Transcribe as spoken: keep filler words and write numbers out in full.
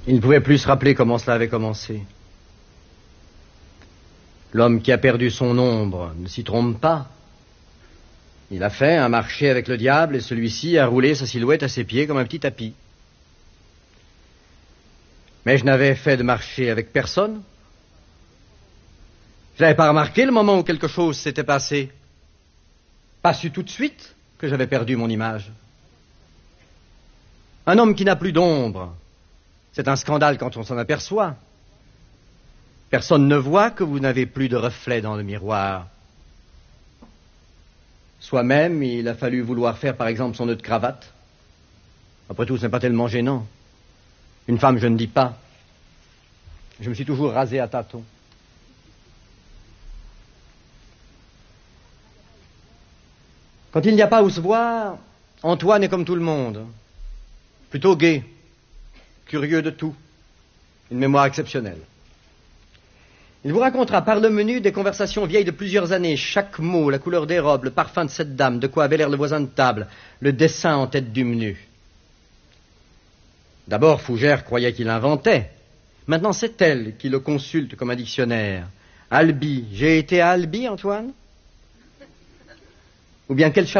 Il ne pouvait plus se rappeler comment cela avait commencé. L'homme qui a perdu son ombre ne s'y trompe pas. Il a fait un marché avec le diable et celui-ci a roulé sa silhouette à ses pieds comme un petit tapis. Mais je n'avais fait de marché avec personne. Je n'avais pas remarqué le moment où quelque chose s'était passé. Pas su tout de suite que j'avais perdu mon image. Un homme qui n'a plus d'ombre, c'est un scandale quand on s'en aperçoit. Personne ne voit que vous n'avez plus de reflet dans le miroir. Soi-même, il a fallu vouloir faire par exemple son nœud de cravate. Après tout, ce n'est pas tellement gênant. Une femme, je ne dis pas. Je me suis toujours rasé à tâtons. Quand il n'y a pas où se voir, Antoine est comme tout le monde. Plutôt gai, curieux de tout, une mémoire exceptionnelle. Il vous racontera par le menu des conversations vieilles de plusieurs années, chaque mot, la couleur des robes, le parfum de cette dame, de quoi avait l'air le voisin de table, le dessin en tête du menu. D'abord, Fougère croyait qu'il inventait. Maintenant, c'est elle qui le consulte comme un dictionnaire. Albi, j'ai été à Albi, Antoine? Ou bien quel chapeau